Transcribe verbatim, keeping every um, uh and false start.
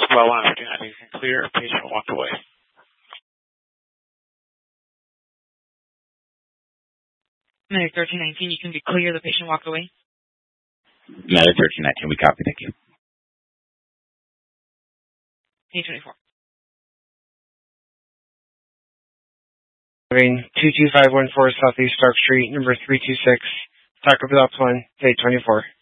Well, one, I think you can clear. Patient walked away. Medic thirteen nineteen, you can be clear. The patient walked away. Medic thirteen nineteen, we copy. Thank you. P twenty-four. two two five one four Southeast Stark Street, number three two six, Taco Bell one, K twenty-four.